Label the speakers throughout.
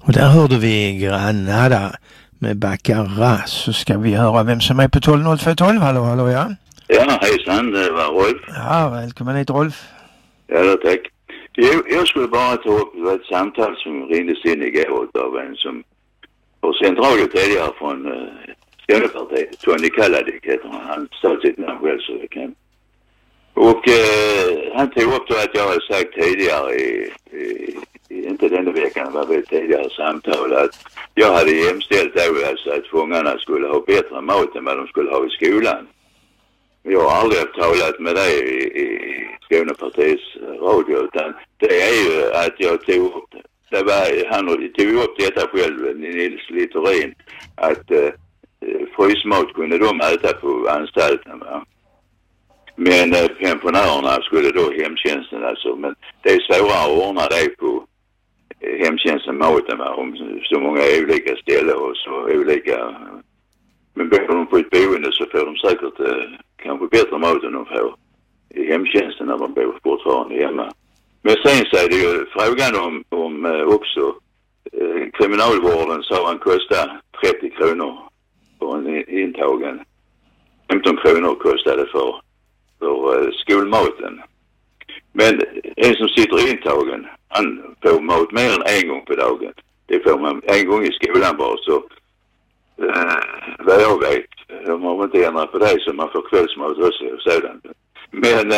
Speaker 1: Och där hörde vi Granada med Baccarat. Så ska vi höra vem som är på 120212. Hallå, ja?
Speaker 2: Ja, hejsan, det var Rolf.
Speaker 1: Ja, välkommen hit Rolf.
Speaker 2: Ja, tack. Jag skulle bara ta upp ett samtal som ringdes in igår av en som har sänt radio tidigare från Skånepartiet. Tony Kalladik heter han sa sitt namn själv så det kan. Och han tog upp då att jag hade sagt tidigare inte denna veckan, var väl tidigare samtal att jag hade jämställt då alltså att fångarna skulle ha bättre mat än vad de skulle ha i skolan. Jag har aldrig talat med dig i Skånepartiets radio utan det är ju att jag tog upp han tog upp detta själv, Nils Littorin, att frysmat kunde de äta på anstalten, va? Men pensionärerna skulle då hemtjänsten alltså, men det är svårare att ordna det på hemtjänsten maten, va? Om så många olika ställen och så olika, men bor de på ett boende så får de säkert kanske bättre mat än de får i hemtjänsten när de bor fortfarande hemma. Men sen så är det ju frågan om också kriminalvården sa han kostar 30 kronor för en intagen. 15 kronor kostade för skolmaten. Men en som sitter intagen, han får mat mer än en gång på dagen. Det får man en gång i skolan bara så vad jag vet. De har inte ändrat på det så man får kvällsmat också och sådant. Men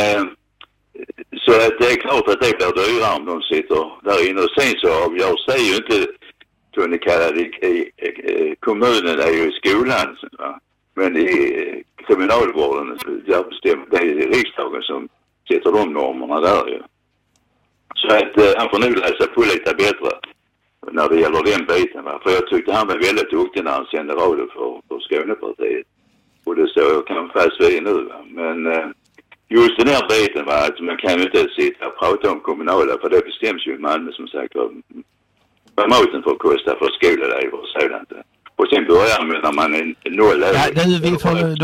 Speaker 2: så att det är klart att det blir dyrare om de sitter där inne. Och sen så avgör sig ju inte Tony Kalladik i kommunen är ju i skolan. Va? Men i kriminalvården där bestämmer det är riksdagen som sätter de normerna där ju. Så att han får nu läsa på lite bättre när det gäller den biten. Va? För jag tyckte han var väldigt duktig när han sände radio för Skånepartiet. Och det står jag kan fast vid nu. Va? Men just den här biten var att man kan ju inte sitta och prata om kommunala för det bestäms ju i Malmö som sagt vad maten får kosta för skolelever och sådant. Och sen börjar man när man är 0 år.
Speaker 1: Ja,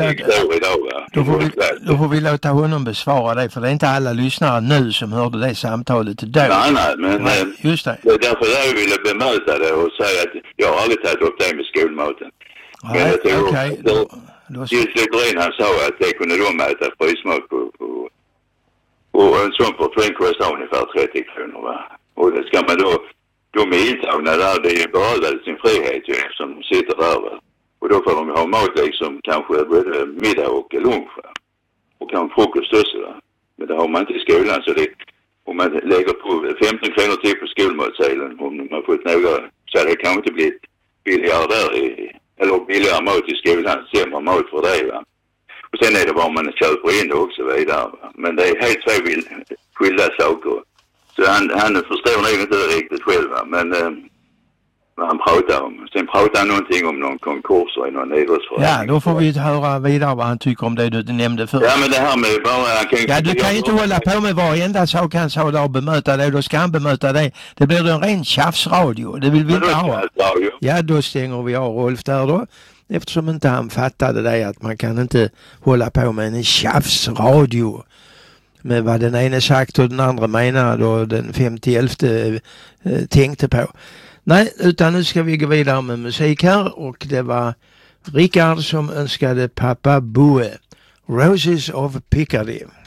Speaker 1: då får vi låta honom besvara det för det är inte alla lyssnare nu som hörde det samtalet då.
Speaker 2: Nej, men
Speaker 1: just det.
Speaker 2: Det är därför jag ville bemöta det och säga att jag har aldrig tagit upp det med skolmaten.
Speaker 1: Nej, okej.
Speaker 2: Nils Littorin han sa att det kunde de äta frysmat på och en sån portion kostar ungefär 30 kronor, va? Och det ska man då de är intagna där, det är bara sin frihet ju, eftersom de sitter där, va? Och då får de ha mat liksom kanske både middag och lunch, va? Och kanske frukost också, va? Men det har man inte i skolan så det, om man lägger på 15 kronor till på skolmatsedeln om man fått några så det kan inte bli billigare där eller billigare mat i skolan, sämre mat för det, va? Och sen är det bara man köper in det också vidare, va? Men det är helt två skilda saker. Så han förstår nog inte riktigt själv, va? Men vad han pratar om. Sen pratar han någonting om någon konkurs i någon idrottsförening.
Speaker 1: Ja, då får vi höra vidare vad han tycker om det du nämnde först.
Speaker 2: Ja, men det här med bara...
Speaker 1: du kan ju inte hålla på med varenda sak han sa där och bemöta det. Då ska han bemöta det. Det blir en ren tjafsradio. Det vill vi inte ha. Ja, då stänger vi av Rolf där då. Eftersom inte han fattade det att man kan inte hålla på med en tjafsradio. Med vad den ene sagt och den andra menade och den 50-11 tänkte på. Nej, utan nu ska vi gå vidare med musik här och det var Rickard som önskade Pappa Boe, Roses of Picardy.